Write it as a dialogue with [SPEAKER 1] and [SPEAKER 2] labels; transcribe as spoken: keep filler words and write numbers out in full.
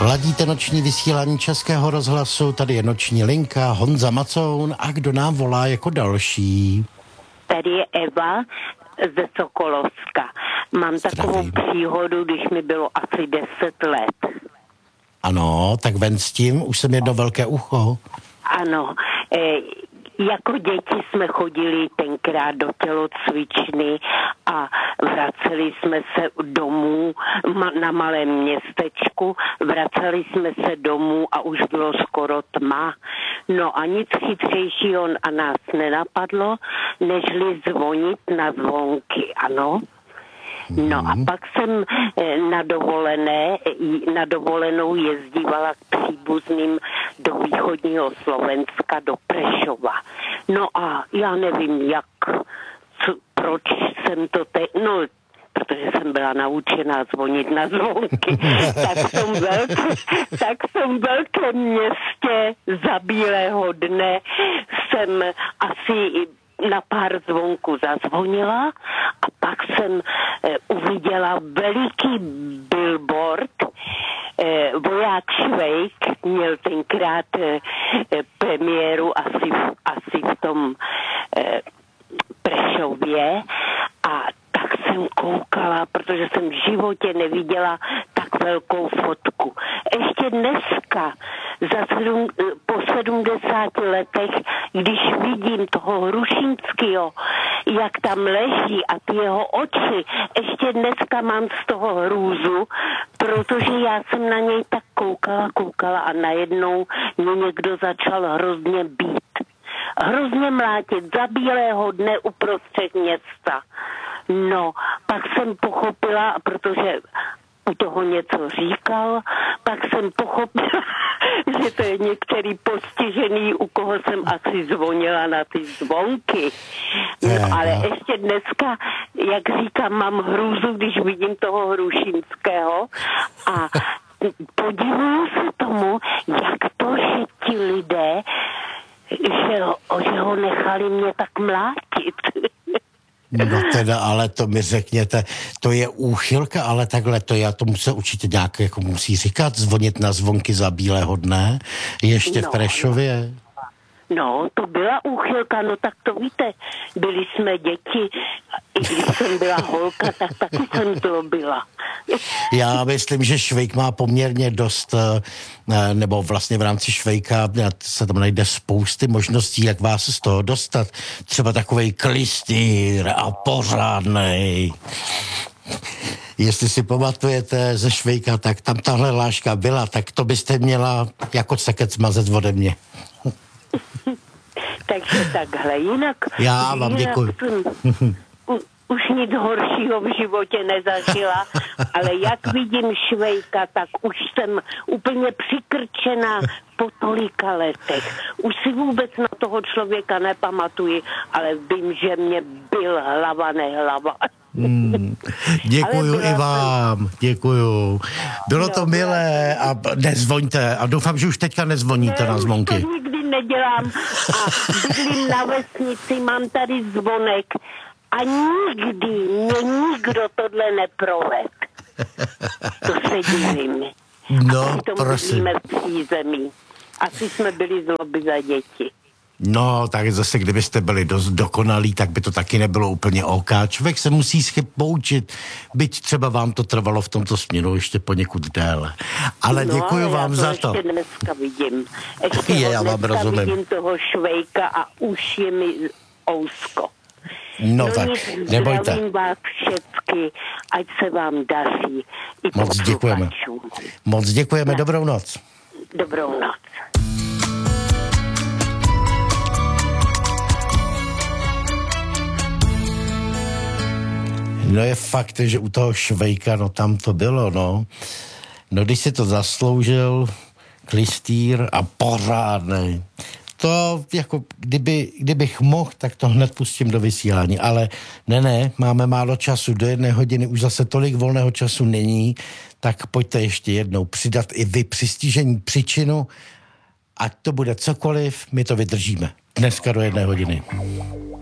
[SPEAKER 1] Ladíte noční vysílání Českého rozhlasu, tady je noční linka, Honza Macoun a kdo nám volá jako další?
[SPEAKER 2] Tady je Eva ze Sokolovska. Mám takovou příhodu, když mi bylo asi deset let.
[SPEAKER 1] Ano, tak ven s tím, už jsem jedno velké ucho.
[SPEAKER 2] Ano, e, jako děti jsme chodili tenkrát do tělocvičny a vraceli jsme se domů ma- na malém městečku, vraceli jsme se domů a už bylo skoro tma. No a nic chytřejšího a nás nenapadlo, nežli zvonit na zvonky, ano. No a pak jsem na dovolené, na dovolenou jezdívala k příbuzným do východního Slovenska, do Prešova. No a já nevím jak, co, proč jsem to te... No, protože jsem byla naučená zvonit na zvonky. tak jsem velké, tak jsem velké městě za bílého dne jsem asi na pár zvonků zazvonila a pak jsem e, uviděla veliký billboard. E, voják Švejk měl tenkrát e, premiéru asi, asi v tom e, Prešově a tak jsem koukala, protože jsem v životě neviděla tak velkou fotku. Ještě dneska, za sedm, po sedmdesáti letech, když vidím toho Hrušínského, jak tam leží a ty jeho oči, ještě dneska mám z toho hrůzu, protože já jsem na něj tak koukala, koukala a najednou mě někdo začal hrozně být. Hrozně mlátit za bílého dne uprostřed města. No, pak jsem pochopila, protože u toho něco říkal, pak jsem pochopila, že to je některý postižený, u koho jsem asi zvonila na ty zvonky. No, ale ještě dneska, jak říkám, mám hrůzu, když vidím toho Hrušínského a podivuju se tomu, jak to, že ti lidé, že ho, že ho nechali mě tak mlátit.
[SPEAKER 1] No teda, ale to mi řekněte, to je úchylka, ale takhle to já tomu se určitě nějak jako musí říkat, zvonit na zvonky za bílého dne, ještě no, v Prešově.
[SPEAKER 2] No, to byla úchylka, no tak to víte, byli jsme děti, i když jsem byla holka, tak taky jsem to byla.
[SPEAKER 1] Já myslím, že Švejk má poměrně dost, nebo vlastně v rámci Švejka se tam najde spousty možností, jak vás z toho dostat. Třeba takovej klistýr a pořádnej. Jestli si pamatujete ze Švejka, tak tam tahle láška byla, tak to byste měla jako cekec mazet ode mě.
[SPEAKER 2] Takže takhle, jinak...
[SPEAKER 1] Já vám děkuji.
[SPEAKER 2] Už nic horšího v životě nezažila, ale jak vidím Švejka, tak už jsem úplně přikrčená po tolika letech. Už si vůbec na toho člověka nepamatuji, ale vím, že mě byl hlava, nehlava.
[SPEAKER 1] Hmm, děkuju i vám, jsem... děkuju. Bylo no, to milé a nezvoňte a doufám, že už teďka nezvoníte ne, na zvonky.
[SPEAKER 2] To nikdy nedělám a bydlím na vesnici, mám tady zvonek a nikdy mě nikdo tohle neproved. To se divím.
[SPEAKER 1] No, prosím.
[SPEAKER 2] A v přízemí. Asi jsme byli zloby za děti.
[SPEAKER 1] No, tak zase, kdybyste byli dost dokonalí, tak by to taky nebylo úplně OK. Člověk se musí z chyb poučit, byť třeba vám to trvalo v tomto směru ještě poněkud déle. Ale no, děkuju vám
[SPEAKER 2] to
[SPEAKER 1] za to.
[SPEAKER 2] ještě dneska vidím. Ještě
[SPEAKER 1] je, já vám rozumím.
[SPEAKER 2] vidím toho Švejka a už je mi ousko.
[SPEAKER 1] No, no tak, nebojte.
[SPEAKER 2] Zdravím vás všecky, ať se vám daří. I
[SPEAKER 1] Moc děkujeme. Moc děkujeme,
[SPEAKER 2] no.
[SPEAKER 1] Dobrou noc.
[SPEAKER 2] Dobrou noc.
[SPEAKER 1] No je fakt, že u toho Švejka, no tam to bylo, no. No když si to zasloužil, klistýr a pořádnej. To jako, kdyby, kdybych mohl, tak to hned pustím do vysílání, ale ne, ne, máme málo času, do jedné hodiny už zase tolik volného času není, tak pojďte ještě jednou přidat i vy při stížení příčinu, ať to bude cokoliv, my to vydržíme. Dneska do jedné hodiny.